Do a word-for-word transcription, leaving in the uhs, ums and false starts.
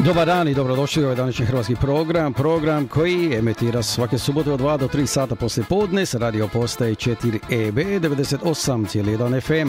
Dobar dan i dobrodošli u ovaj današnji hrvatski program, program koji emitira svake subote od dva do tri sata poslije podne s radio postaje četiri E B devedeset osam zarez jedan F M.